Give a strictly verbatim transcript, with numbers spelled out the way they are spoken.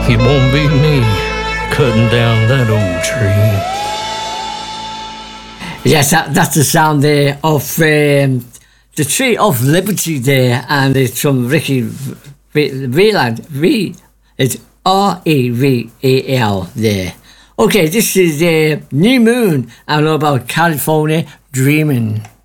It won't be me cutting down that old tree. Yes, that, that's the sound there of um, the Tree of Liberty there, and it's from Ricky Reval. V, it's R E V A L there. Okay, this is uh, New Moon, and all about California Dreaming.